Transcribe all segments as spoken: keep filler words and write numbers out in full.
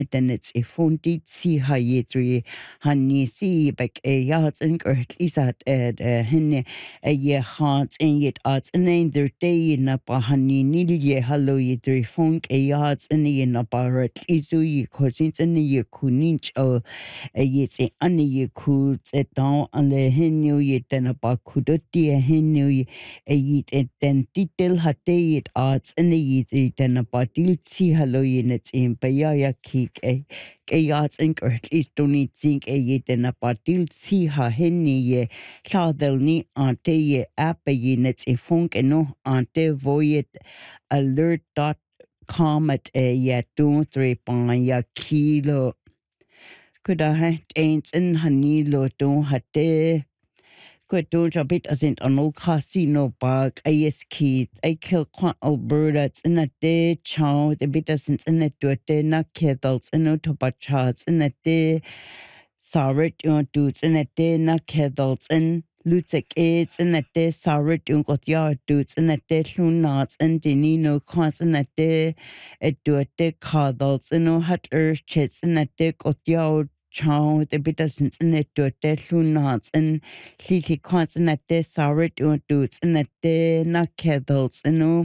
Denets e fondi si ha yedri hanni si bek e yards and gertlisat ed henne a ye hearts and yet arts and then their day in a bahani nilye hallo yedri funk e yards and the in a barret isu ye cousins and ye kuninch o a yet a anni ye could et down and le henu ye then a bakudoti a henu a yet et then titel hat it arts and the yet then a batil si hallo in it in bayaya kick a yards and gertlis don't need think a yet then a batil si ha henny ye Claudelni ante ye appe units e funk e no ante voyet alert dot com at e ye two three pan ya kilo could I have ain't in hanilo don't hate could do job it as in an old casino bug a yes kid I kill quite Alberta in a day chow the bit as in a do a day na kettles and no topa charts in a day Saurit yung dudes in a day na kettles and Lutek aids in a day saurit yung got yard dudes in a day lunats and dinino cons in a day a do a day cuddles and no hot earth chits in a day got yard chow the bit of since in a do a day lunats and lily cons in a day saurit yung dudes in a day na kettles and no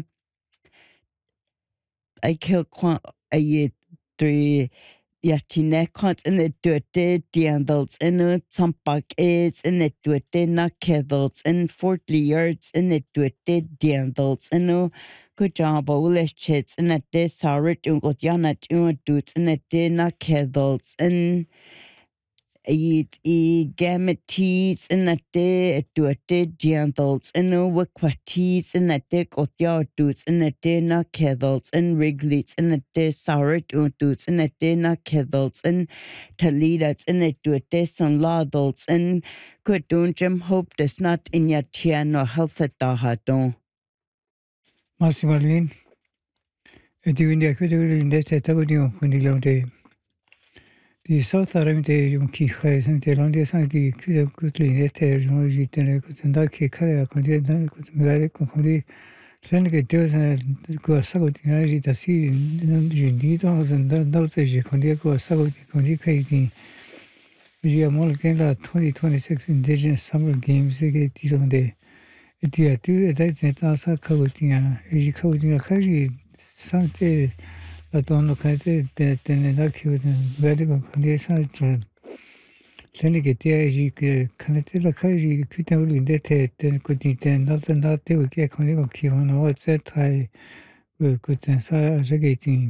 I kill quite a year three. Yatine kant in the duete diandals in a tampak aids in the duete na kedals and forty yards in the duete diandals and no good job all chits in a de sarit ungot yanat un dudes in a de na kedals and Eid e gametes in a de duete diandals and no waquates in a de gotya dudes in a de na kedals and wriglets in a de sarit un dudes in a de na kedals and talidats in a duete son ladals and good don't jim hope does not in your tian or health at dahadon. Massimalin, e di quindi a questo in destra tagodino con il lonte. Di South Aramite yung ki khai sam te londe sang di kuda kutli nete yung jitene kutanda ki kaya kondi da kutmegare kondi sen ke deus na ko sago di na ji da si nan ji di to zan da da te ji kondi ko sago di kondi kai di ji amol ken la twenty twenty-six Indigenous Summer Games ke di londe e di atu e da te ta sa ka di na e ji ka di na ka ji sang te I don't know kind of that then that he was very good condition to send it there you can tell the car you could only that then could then nothing that they would get kind of key on what that I will good sense reggaeting.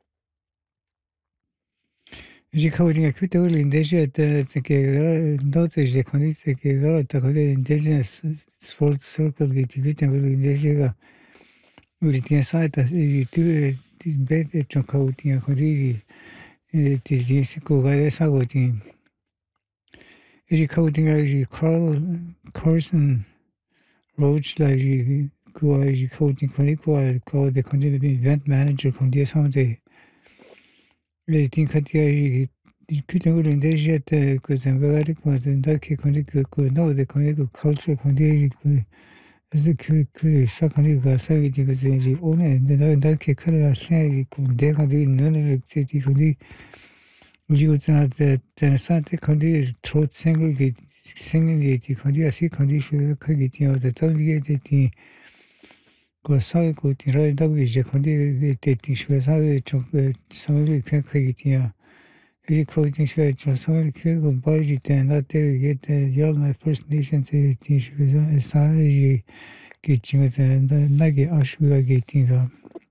Recording a quick only in this year the notice the condition the indigenous sports circle with the in this year. Uli tia saita i tu e bete chokau tia kori e ti di ko gare sago ti. Iri kau tinga i Carl Carson Roach la i kua i kau tinga koni kua kau de kondi de event manager kondi samde. Iri tinga tia i kuta uli nde jete ko zembagari kua zenda ki kondi ko no de kondi ko culture kondi i 그래서 그, 그, 사건이가 사회지, 그, 이제, 오늘, 나, 나, 그, 카레가 생각이, 그, 내가, 그, 너는, 그, 그, 우리가, 저, 저, 저, 사한테, 그, 트롯 생각이, 생각이, 그, 아시, 그, 그, 그, 그, 또, 이게, 그, 그, 사회, 그, 라이다고, 이제, 그, 그, 그, 사회, 좀, 그, 사회를, 그, 그, 그, 이 코딩스가 좀 사회를 키우고 바이지 때 나때 이게 때 여러 First Nations 때 tinsh가 사회이 기침에서 나게 아쉬워가 기팅가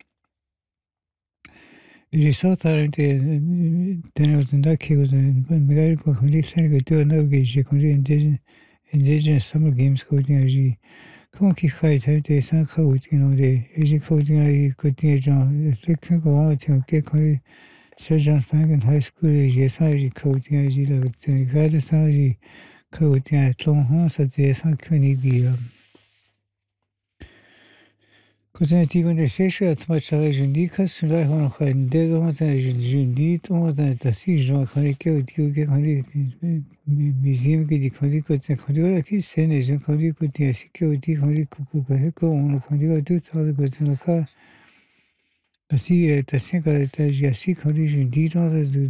이 사타한테 되는데 키우고 메가를 거 거기 생각이 또 나오게 이제 거기 이제 이제 Summer Games 코딩이 그건 기회가 될 때 생각하고 있는데 이제 코딩이 그때 좀 생각하고 와서 꽤 거기 Saint John's Bank High School je saji coaching ji la tni gade saji coaching tlong ha sa je sa khani bi ko je ti gon de sesha atma chala jundi ka sula hon khan de go ta jundi to ta ta si jo khani ke ti ke khani museum ke di khani ko te khani la ki se ne je khani ko ti si ke ti khani ko ko ko on khani ga tu ta ko te la Así, te siempre te así con un dito de